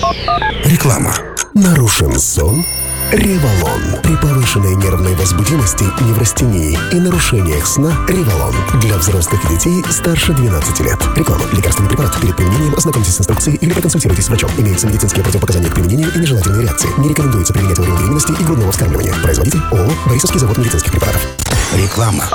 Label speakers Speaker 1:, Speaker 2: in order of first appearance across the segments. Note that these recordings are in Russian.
Speaker 1: Реклама. Нарушен сон? Револон. При повышенной нервной возбудимости, неврастении и нарушениях сна Револон. Для взрослых и детей старше 12 лет. Реклама. Лекарственный препарат. Перед применением ознакомьтесь с инструкцией или проконсультируйтесь с врачом. Имеются медицинские противопоказания к применению и нежелательные реакции. Не рекомендуется применять во время беременности и грудного вскармливания. Производитель ООО «Борисовский завод медицинских препаратов». Реклама.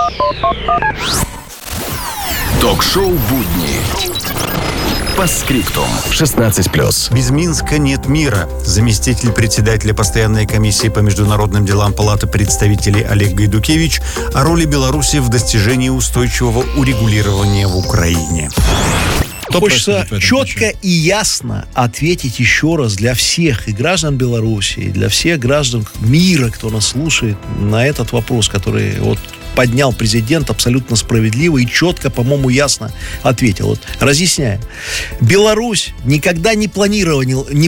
Speaker 2: Ток-шоу «Будни». Постскриптум. 16+.
Speaker 3: Без Минска нет мира. Заместитель председателя постоянной комиссии по международным делам Палаты представителей Олег Гайдукевич о роли Беларуси в достижении устойчивого урегулирования в Украине.
Speaker 4: Хочется четко и ясно ответить еще раз для всех и граждан Беларуси, и для всех граждан мира, кто нас слушает, на этот вопрос, который поднял президент абсолютно справедливо и четко, по-моему, ясно ответил. Разъясняем. Беларусь никогда не планировала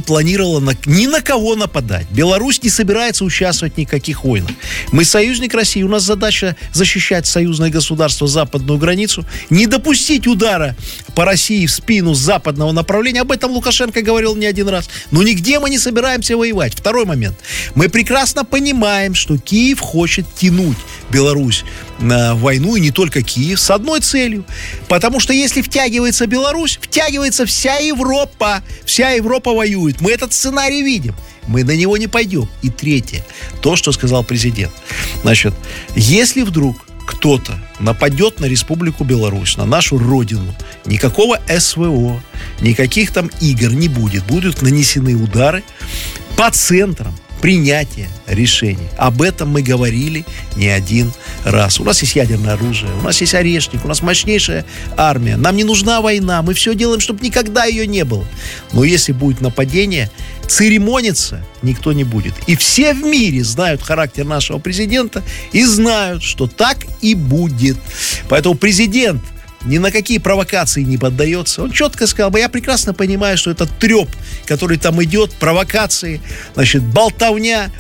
Speaker 4: ни на кого нападать. Беларусь не собирается участвовать в никаких войнах. Мы союзник России. У нас задача защищать союзное государство, западную границу, не допустить удара по России в спину с западного направления. Об этом Лукашенко говорил не один раз. Но нигде мы не собираемся воевать. Второй момент. Мы прекрасно понимаем, что Киев хочет тянуть Беларусь на войну, и не только Киев, с одной целью. Потому что если втягивается Беларусь, втягивается вся Европа. Вся Европа воюет. Мы этот сценарий видим. Мы на него не пойдем. И третье. То, что сказал президент. Значит, если вдруг кто-то нападет на Республику Беларусь, на нашу родину, никакого СВО, никаких там игр не будет. Будут нанесены удары по центрам принятия решений. Об этом мы говорили не один раз. У нас есть ядерное оружие, у нас есть Орешник, у нас мощнейшая армия. Нам не нужна война, мы все делаем, чтобы никогда ее не было. Но если будет нападение, церемониться никто не будет. И все в мире знают характер нашего президента и знают, что так и будет. Поэтому президент ни на какие провокации не поддается. Он четко сказал: я прекрасно понимаю, что это треп, который там идет, провокации, болтовня,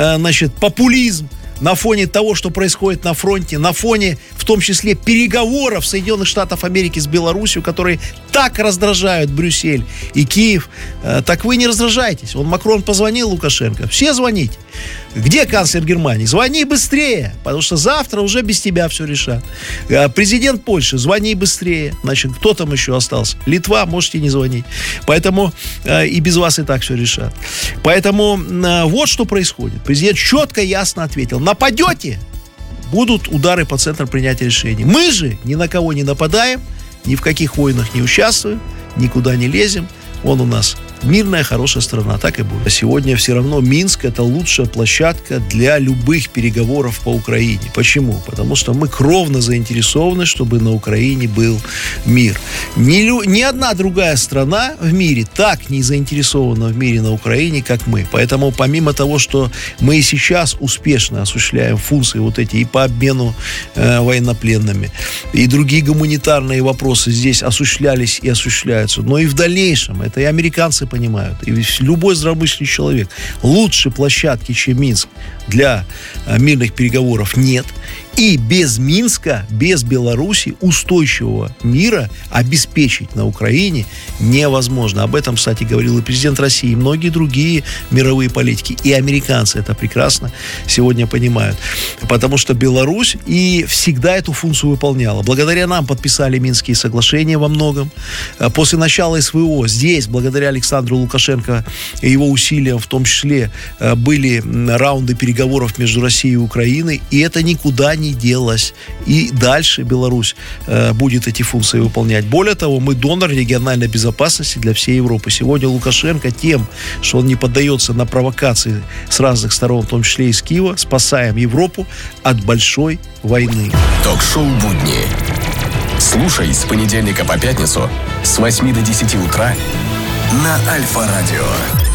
Speaker 4: популизм на фоне того, что происходит на фронте, на фоне, в том числе, переговоров Соединенных Штатов Америки с Беларусью, которые так раздражают Брюссель и Киев. Так вы не раздражайтесь. Макрон позвонил Лукашенко. Все звоните. Где канцлер Германии? Звони быстрее, потому что завтра уже без тебя все решат. Президент Польши, звони быстрее. Кто там еще остался? Литва, можете не звонить. Поэтому и без вас и так все решат. Поэтому вот что происходит. Президент четко, ясно ответил: нападете, будут удары по центрам принятия решений. Мы же ни на кого не нападаем, ни в каких войнах не участвуем, никуда не лезем. Он у нас мирная, хорошая страна, так и будет. А сегодня все равно Минск — это лучшая площадка для любых переговоров по Украине. Почему? Потому что мы кровно заинтересованы, чтобы на Украине был мир. Ни одна другая страна в мире так не заинтересована в мире на Украине, как мы. Поэтому помимо того, что мы и сейчас успешно осуществляем функции эти и по обмену военнопленными, и другие гуманитарные вопросы здесь осуществлялись и осуществляются, но и в дальнейшем, это и американцы понимают, и любой здравомыслящий человек, лучше площадки, чем Минск, для мирных переговоров нет. И без Минска, без Беларуси устойчивого мира обеспечить на Украине невозможно. Об этом, кстати, говорил и президент России, и многие другие мировые политики. И американцы это прекрасно сегодня понимают. Потому что Беларусь и всегда эту функцию выполняла. Благодаря нам подписали Минские соглашения во многом. После начала СВО здесь, благодаря Александру Лукашенко и его усилиям, в том числе, были раунды переговоров между Россией и Украиной. И это никуда не делось. И дальше Беларусь будет эти функции выполнять. Более того, мы донор региональной безопасности для всей Европы. Сегодня Лукашенко тем, что он не поддается на провокации с разных сторон, в том числе и из Киева, спасаем Европу от большой войны.
Speaker 2: Ток-шоу «Будни». Слушай с понедельника по пятницу с 8 до 10 утра на Альфа-радио.